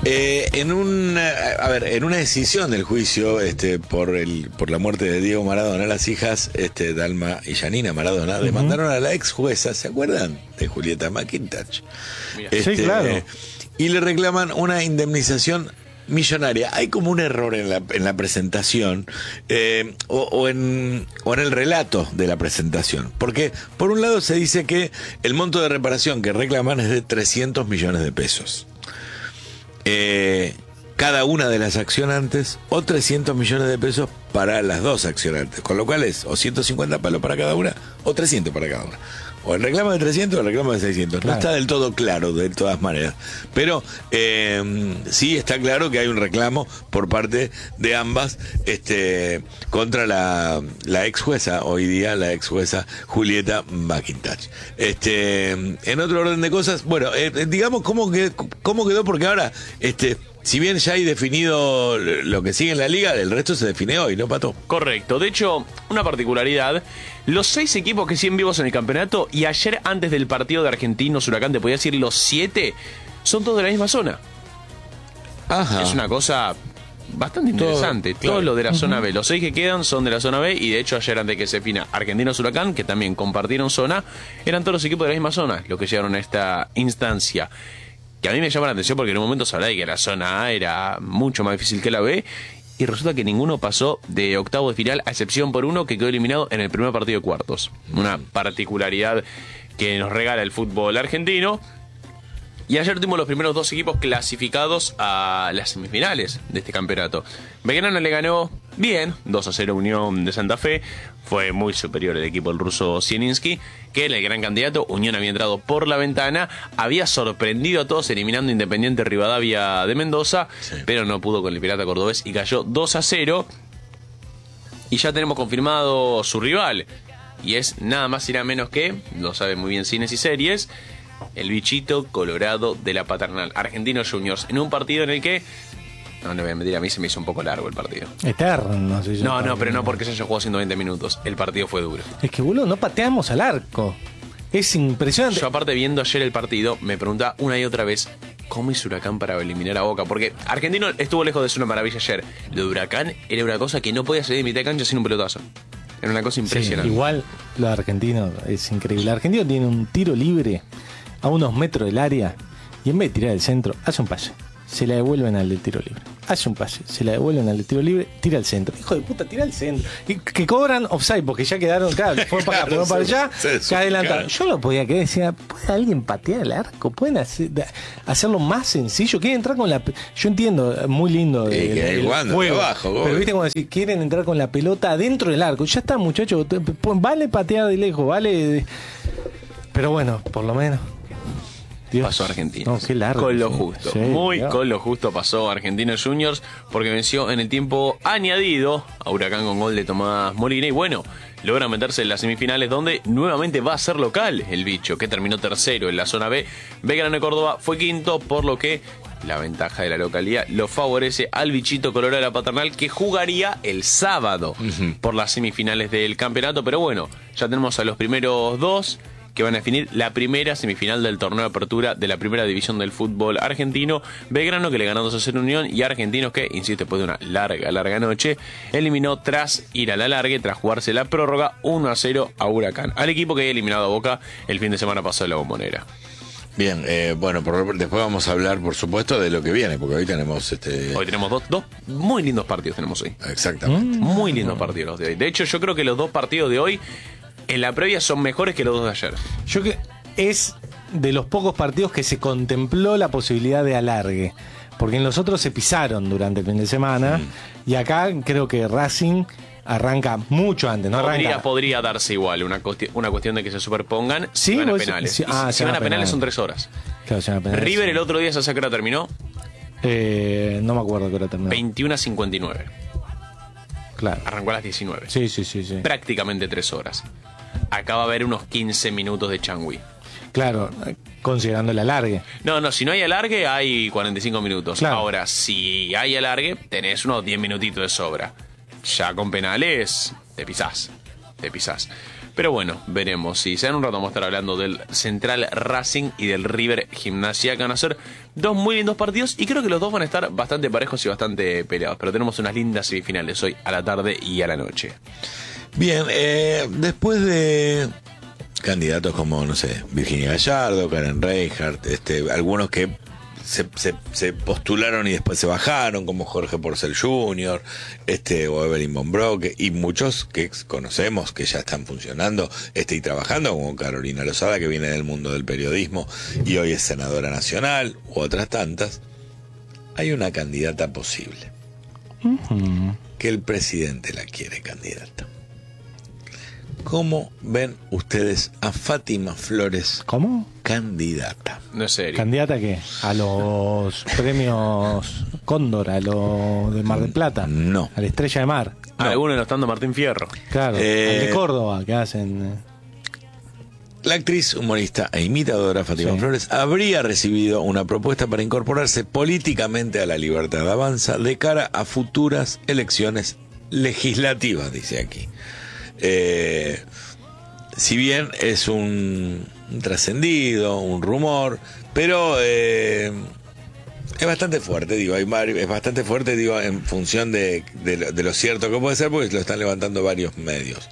En una decisión del juicio por la muerte de Diego Maradona, las hijas Dalma y Janina Maradona demandaron a la ex jueza, ¿se acuerdan? De Julieta McIntosh. Sí, claro. Y le reclaman una indemnización millonaria. Hay como un error en la presentación o en el relato de la presentación, porque por un lado se dice que el monto de reparación que reclaman es de 300 millones de pesos. Cada una de las accionantes, o 300 millones de pesos para las dos accionantes, con lo cual es o 150 palos para cada una o 300 para cada una. O el reclamo de 300 o el reclamo de 600. Claro. No está del todo claro, de todas maneras. Pero sí está claro que hay un reclamo por parte de ambas contra la ex jueza, hoy día la ex jueza Julieta McIntosh. En otro orden de cosas, bueno, digamos cómo quedó, porque ahora, si bien ya hay definido lo que sigue en la liga, el resto se define hoy, ¿no, Pato? Correcto. De hecho, una particularidad: los 6 equipos que siguen vivos en el campeonato, y ayer antes del partido de Argentinos Huracán, te podía decir los 7, son todos de la misma zona. Ajá. Es una cosa bastante interesante. Todo lo de la zona B. Los 6 que quedan son de la zona B, y de hecho ayer antes que se defina Argentinos Huracán, que también compartieron zona, eran todos los equipos de la misma zona los que llegaron a esta instancia. Que a mí me llama la atención porque en un momento se hablaba de que la zona A era mucho más difícil que la B, y resulta que ninguno pasó de octavo de final, a excepción por uno que quedó eliminado en el primer partido de cuartos. Una particularidad que nos regala el fútbol argentino. Y ayer tuvimos los primeros 2 equipos clasificados a las semifinales de este campeonato. Belgrano le ganó bien, 2-0 Unión de Santa Fe. Fue muy superior el equipo del ruso Zielinski, que era el gran candidato. Unión había entrado por la ventana, había sorprendido a todos eliminando Independiente Rivadavia de Mendoza, sí, pero no pudo con el Pirata Cordobés y cayó 2-0. Y ya tenemos confirmado su rival, y es nada más y nada menos que, lo sabe muy bien Cines y Series, el bichito colorado de la Paternal, Argentinos Juniors, en un partido en el que, no voy a mentir, a mí se me hizo un poco largo el partido. Eterno. No, pero no porque se haya jugado 120 minutos. El partido fue duro. Es que, boludo, no pateamos al arco. Es impresionante. Yo, aparte, viendo ayer el partido, me preguntaba una y otra vez cómo hizo Huracán para eliminar a Boca. Porque Argentino estuvo lejos de ser una maravilla ayer. Lo de Huracán era una cosa que no podía salir de mitad de cancha sin un pelotazo. Era una cosa impresionante. Sí, igual lo de Argentino es increíble. Argentino tiene un tiro libre a unos metros del área, y en vez de tirar el centro, hace un pase, se la devuelven al del tiro libre, hace un pase, se la devuelven al del tiro libre, tira al centro, hijo de puta, tira al centro, y que cobran offside porque ya quedaron, claro, fueron para acá, fueron para allá, se adelantaron. Yo no podía creer, decía, ¿puede alguien patear el arco? ¿Pueden hacerlo más sencillo? ¿Quieren entrar con la yo entiendo, muy lindo el juego, abajo, pero viste como decir, quieren entrar con la pelota adentro del arco? Ya está, muchachos, vale patear de lejos, vale, pero bueno, por lo menos Dios. Pasó Argentina. No, qué largo. Con lo justo. Sí, muy Dios. Con lo justo pasó Argentinos Juniors, porque venció en el tiempo añadido a Huracán con gol de Tomás Molina. Y bueno, logra meterse en las semifinales, donde nuevamente va a ser local el bicho, que terminó tercero en la zona B. Belgrano de Córdoba fue quinto, por lo que la ventaja de la localidad lo favorece al bichito colorado de la Paternal, que jugaría el sábado por las semifinales del campeonato. Pero bueno, ya tenemos a los primeros 2 que van a definir la primera semifinal del torneo de apertura de la primera división del fútbol argentino. Belgrano, que le ganó 2-0 Unión, y Argentinos, que, insisto, después de una larga noche, eliminó tras ir a la largue, tras jugarse la prórroga, 1-0 a Huracán, al equipo que había eliminado a Boca el fin de semana pasado en la Bombonera. Bien, bueno, después vamos a hablar, por supuesto, de lo que viene, porque hoy tenemos Hoy tenemos dos muy lindos partidos tenemos hoy. Exactamente. Muy lindos partidos los de hoy. De hecho, yo creo que los 2 partidos de hoy en la previa son mejores que los 2 de ayer. Yo que es de los pocos partidos que se contempló la posibilidad de alargue, porque en los otros se pisaron durante el fin de semana, y acá creo que Racing arranca mucho antes, ¿no? Podría darse igual una cuestión de que se superpongan. ¿Sí? Si van a penales. Si van a penales son 3 horas. Claro, si van a penales, River sí. El otro día, ¿sabes a qué hora terminó? No me acuerdo qué hora terminó. 21:59. Claro. Arrancó a las 19. Sí. Prácticamente 3 horas. Acá va a haber unos 15 minutos de changüí. Claro, considerando el alargue. No, si no hay alargue hay 45 minutos. Claro. Ahora, si hay alargue, tenés unos 10 minutitos de sobra. Ya con penales, te pisás. Pero bueno, veremos. Si en un rato vamos a estar hablando del Central Racing y del River Gimnasia, que van a ser dos muy lindos partidos y creo que los dos van a estar bastante parejos y bastante peleados. Pero tenemos unas lindas semifinales hoy a la tarde y a la noche. Bien, después de candidatos como, no sé, Virginia Gallardo, Karen Reinhardt, algunos que se postularon y después se bajaron, como Jorge Porcel Jr., o Evelyn von Brock, y muchos que conocemos que ya están funcionando y trabajando, como Carolina Lozada, que viene del mundo del periodismo y hoy es senadora nacional, u otras tantas. Hay una candidata posible, que el presidente la quiere candidata. ¿Cómo ven ustedes a Fátima Flores? ¿Cómo? Candidata. No es serio. ¿Candidata a qué? ¿A los premios Cóndor? ¿A los de Mar del Plata? No. ¿A la Estrella de Mar? No. Alguno lo estando Martín Fierro. Claro. ¿Al de Córdoba? ¿Qué hacen? La actriz, humorista e imitadora Fátima Flores habría recibido una propuesta para incorporarse políticamente a La Libertad Avanza de cara a futuras elecciones legislativas, dice aquí. Si bien es un trascendido, un rumor, pero es bastante fuerte, en función de lo cierto que puede ser, porque lo están levantando varios medios.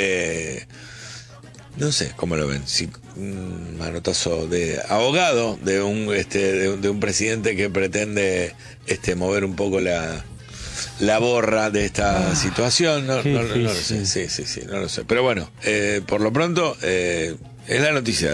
No sé cómo lo ven, si un manotazo de abogado de un presidente que pretende mover un poco la borra de esta situación, no lo sé, sí, no lo sé, pero bueno, por lo pronto es la noticia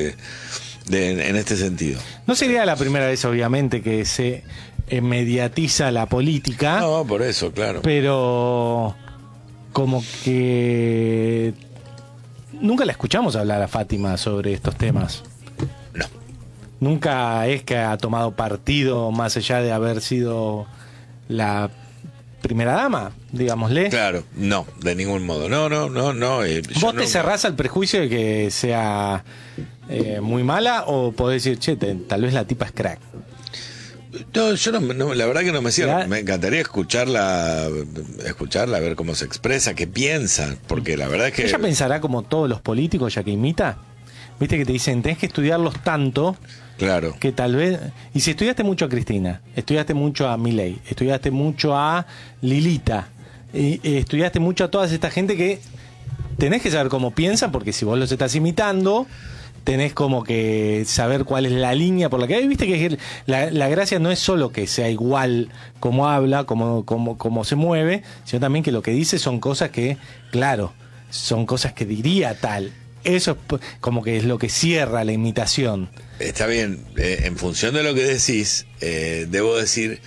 en este sentido. No sería la primera vez, obviamente, que se mediatiza la política. No, por eso, claro. Pero como que nunca la escuchamos hablar a Fátima sobre estos temas. No. Nunca es que ha tomado partido más allá de haber sido la primera dama, digámosle. Claro, no, de ningún modo. No. ¿Vos te cerrás al prejuicio de que sea muy mala o podés decir, che, tal vez la tipa es crack? No, yo no, la verdad que no me cierro. Me encantaría escucharla, ver cómo se expresa, qué piensa, porque la verdad es que... Ella pensará como todos los políticos, ya que imita. Viste que te dicen, tenés que estudiarlos tanto... Claro. Que tal vez... Y si estudiaste mucho a Cristina, estudiaste mucho a Milei, estudiaste mucho a Lilita, y estudiaste mucho a toda esta gente que tenés que saber cómo piensan, porque si vos los estás imitando, tenés como que saber cuál es la línea por la que... Viste que la gracia no es solo que sea igual como habla, como se mueve, sino también que lo que dice son cosas que, claro, son cosas que diría tal. Eso es como que es lo que cierra la imitación. Está bien, en función de lo que decís, debo decir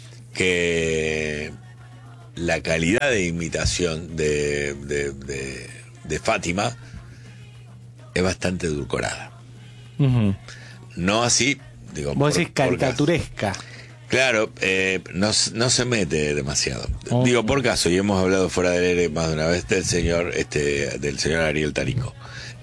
que la calidad de imitación de Fátima es bastante edulcorada. Uh-huh. No así, digo... Vos decís caricaturesca. Claro, no se mete demasiado. Oh. Digo, por caso, y hemos hablado fuera del aire más de una vez del señor Ariel Tarico.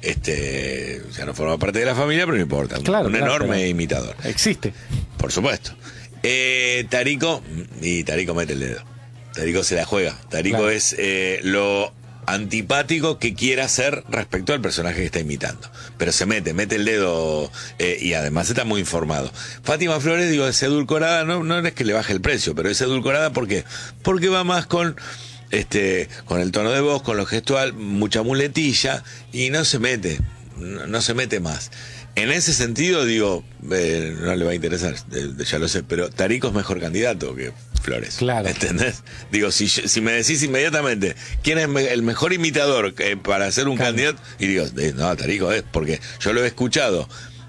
Ya no forma parte de la familia, pero no importa. Claro, un enorme imitador. Existe. Por supuesto. Tarico mete el dedo. Tarico se la juega. Tarico es lo antipático que quiera hacer respecto al personaje que está imitando. Pero se mete el dedo y además está muy informado. Fátima Flores, digo, es edulcorada, no es que le baje el precio, pero es edulcorada porque va más con el tono de voz, con lo gestual, mucha muletilla y no se mete más. En ese sentido, digo, no le va a interesar, ya lo sé, pero Tarico es mejor candidato que Flores. Claro. ¿Entendés? Digo, si me decís inmediatamente quién es el mejor imitador para ser un candidato, y digo, no, Tarico es, porque yo lo he escuchado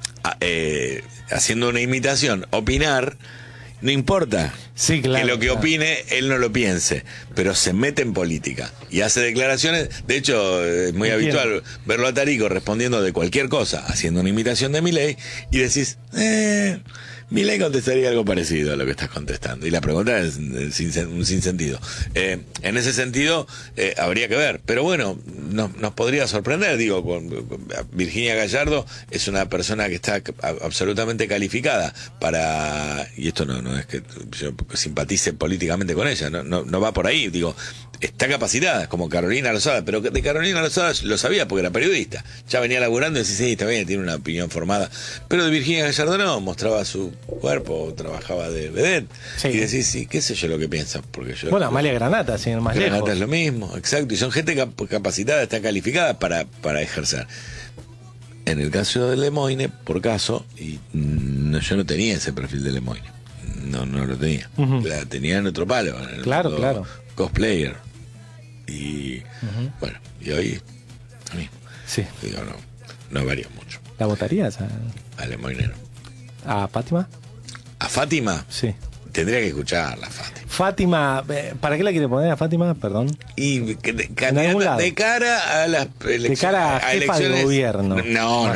haciendo una imitación, opinar. No importa sí, claro, que lo que opine él no lo piense, pero se mete en política y hace declaraciones. De hecho, es muy habitual verlo a Tarico respondiendo de cualquier cosa, haciendo una imitación de Milei, y decís, Milei contestaría algo parecido a lo que estás contestando. Y la pregunta es un sinsentido. En ese sentido, habría que ver. Pero bueno, nos podría sorprender. Digo, Virginia Gallardo es una persona que está absolutamente calificada para... Y esto no es que yo simpatice políticamente con ella. No va por ahí. Digo, está capacitada, como Carolina Lozada. Pero de Carolina Lozada lo sabía porque era periodista. Ya venía laburando y decía, sí, está bien, tiene una opinión formada. Pero de Virginia Gallardo no, mostraba su cuerpo, trabajaba de vedette, sí. Y decís, sí, qué sé yo lo que piensas, porque yo... Bueno, Amalia Granata, sin ir más Granata lejos. Es lo mismo, exacto, y son gente capacitada, está calificada para ejercer. En el caso de Lemoine, por caso, y yo no tenía ese perfil de Lemoine, no lo tenía, la tenía en otro palo, en el claro. Cosplayer, y bueno, y hoy, a mí, sí. Digo, no varía mucho. ¿La votarías a Lemoine no. ¿A Fátima? ¿A Fátima? Sí. Tendría que escucharla, Fátima. Fátima, ¿para qué la quiere poner a Fátima? Perdón. Y de cara a las elecciones. De cara a jefa de gobierno. No.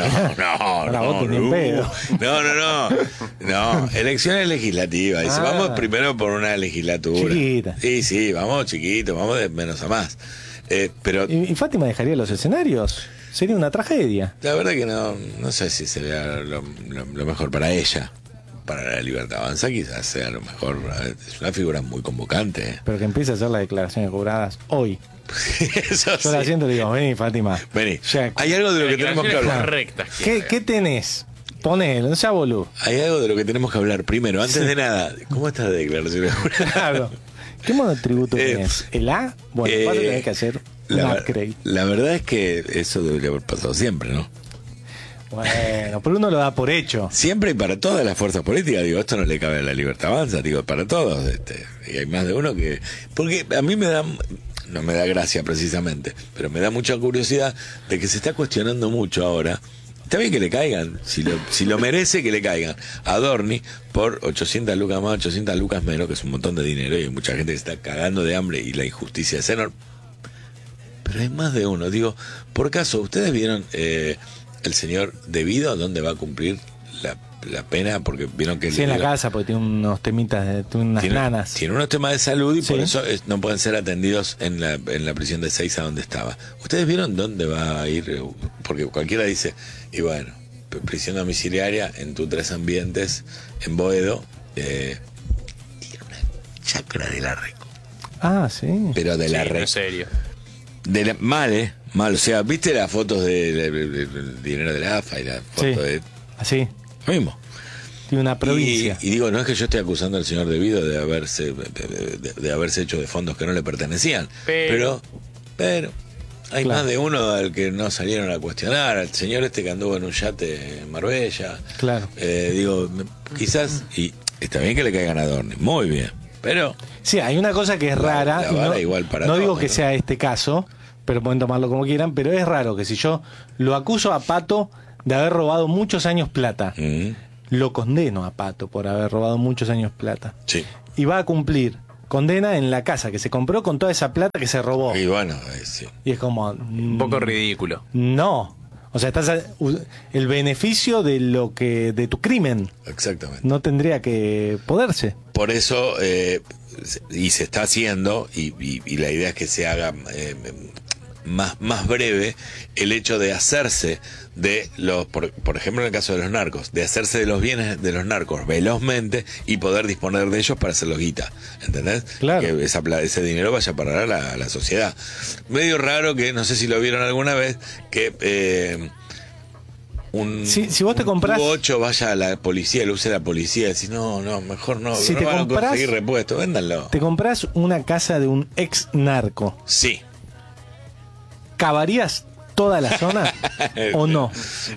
No, elecciones legislativas. Dice, vamos primero por una legislatura. Chiquita. Sí, vamos chiquito, vamos de menos a más. Pero ¿Y Fátima dejaría los escenarios? Sería una tragedia. La verdad que no sé si sería lo mejor para ella. Para la Libertad Avanza quizás sea lo mejor. Es una figura muy convocante. Pero que empiece a hacer las declaraciones juradas hoy. Eso yo la siento y digo, vení, Fátima. Vení. Hay algo de lo que tenemos que hablar. ¿Qué tenés? Ponelo, no sea boludo. Hay algo de lo que tenemos que hablar primero, antes de nada. ¿Cómo está la declaración jurada? Claro. ¿Qué monotributo tenés? ¿El A? Bueno, vas a tener que hacer un upgrade. La verdad es que eso debería haber pasado siempre, ¿no? Bueno, pero uno lo da por hecho. Siempre y para todas las fuerzas políticas, digo, esto no le cabe a la Libertad Avanza, digo, para todos, y hay más de uno que... Porque a mí no me da gracia precisamente, pero me da mucha curiosidad de que se está cuestionando mucho ahora. Está bien que le caigan, si lo merece, que le caigan a Dorni por 800 lucas más, 800 lucas menos, que es un montón de dinero, y hay mucha gente que se está cagando de hambre y la injusticia es enorme. Pero hay más de uno, digo, por caso, ¿ustedes vieron... el señor Devido, ¿dónde va a cumplir la pena? Porque vieron que... Sí, en la casa, porque tiene unos temitas, tiene unas nanas. Tiene unos temas de salud y por eso no pueden ser atendidos en la prisión de Seiza donde estaba. ¿Ustedes vieron dónde va a ir? Porque cualquiera dice, y bueno, prisión domiciliaria en tu 3 ambientes, en Boedo, tiene una chacra de la Reco. Ah, sí. Pero de la Reco. En serio. Mal, o sea, ¿viste las fotos del dinero de la AFA y la foto de... Así. Lo mismo. Tiene una provincia. Y digo, no es que yo esté acusando al señor Devido de haberse hecho de fondos que no le pertenecían. Pero hay más de uno al que no salieron a cuestionar. Al señor que anduvo en un yate en Marbella. Claro. Digo, quizás, y está bien que le caigan a Dorni, muy bien. Pero... Sí, hay una cosa que es rara. No digo que sea este caso, pero pueden tomarlo como quieran, pero es raro que si yo lo acuso a Pato de haber robado muchos años plata, lo condeno a Pato por haber robado muchos años plata. Sí. Y va a cumplir condena en la casa que se compró con toda esa plata que se robó. Y bueno, sí. Y es como... un poco ridículo. No. O sea, estás el beneficio de tu crimen. Exactamente. No tendría que poderse. Por eso, y se está haciendo, y la idea es que se haga más breve el hecho de hacerse de los, por ejemplo en el caso de los narcos, de hacerse de los bienes de los narcos velozmente y poder disponer de ellos para hacerlos guita, ¿entendés? Claro. Que ese dinero vaya a parar a la sociedad. Medio raro que, no sé si lo vieron alguna vez, que si vos te compras 8 vaya a la policía, lo use la policía, decís, no, mejor no, si no te van compras, a conseguir repuesto, véndanlo. Te compras una casa de un ex narco. Sí. ¿Cavarías toda la zona o no?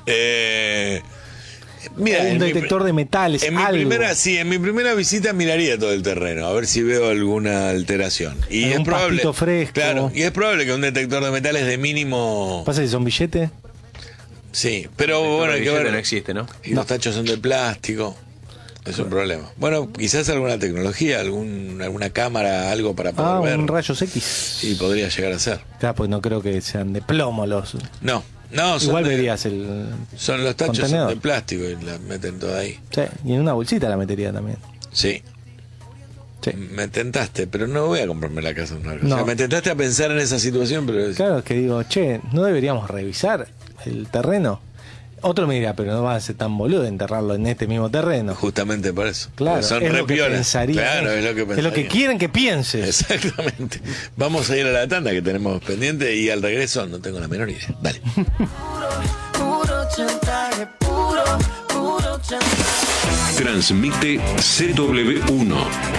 Mira, un detector de metales, en mi primera visita miraría todo el terreno, a ver si veo alguna alteración. Y es probable, fresco. Claro, y es probable que un detector de metales de mínimo... ¿Pasa si son billetes? Sí, pero bueno, hay que ver. No existe, ¿no? Y los tachos son de plástico. Es un problema. Bueno, quizás alguna tecnología, alguna cámara, algo para poder ver. Un rayos X. Sí, podría llegar a ser. Claro, pues no creo que sean de plomo los... No, No, igual verías el son los tachos contenedor. son de plástico y la meten toda ahí. Sí, y en una bolsita la metería también. Sí. Sí. Me tentaste, pero no voy a comprarme la casa de un arco. No. O sea, me tentaste a pensar en esa situación, pero... Claro, es que digo, che, ¿no deberíamos revisar el terreno? Otro me dirá, pero no vas a ser tan boludo de enterrarlo en este mismo terreno. Justamente por eso. Claro, Son es re lo que piolas. pensaría. Claro, es lo que pensaría. Es lo que quieren que pienses. Exactamente. Vamos a ir a la tanda que tenemos pendiente y al regreso no tengo la menor idea. Dale. Puro chantaje, puro chantaje. Transmite CW1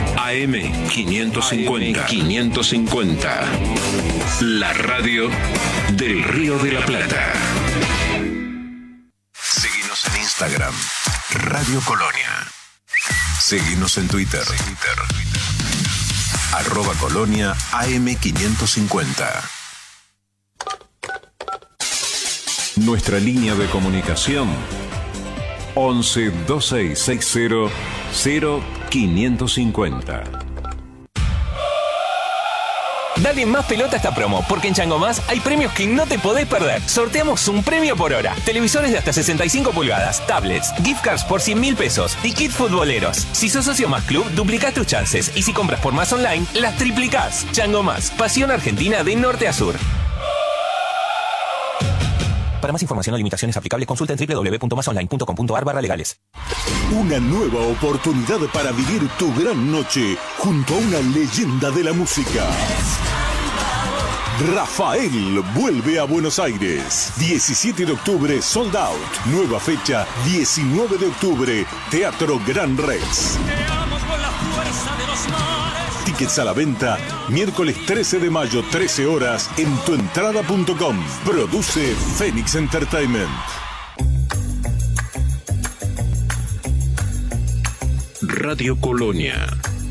AM550. 550. La radio del Río de la Plata. Seguinos en Instagram, Radio Colonia. Seguinos en Twitter. @Colonia AM550. Nuestra línea de comunicación 11 2660 0550. Dale más pelota a esta promo, porque en Chango Más hay premios que no te podés perder. Sorteamos un premio por hora. Televisores de hasta 65 pulgadas, tablets, gift cards por 100.000 pesos y kit futboleros. Si sos socio Más Club, duplicás tus chances. Y si compras por Más Online, las triplicás. Chango Más, pasión argentina de norte a sur. Para más información o limitaciones aplicables, consulta en www.masonline.com.ar/legales. Una nueva oportunidad para vivir tu gran noche junto a una leyenda de la música. Rafael vuelve a Buenos Aires. 17 de octubre, sold out. Nueva fecha, 19 de octubre, Teatro Gran Rex. Tickets a la venta, miércoles 13 de mayo, 13 horas, en tuentrada.com. Produce Phoenix Entertainment. Radio Colonia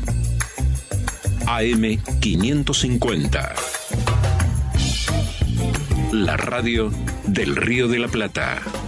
AM550. La radio del Río de la Plata.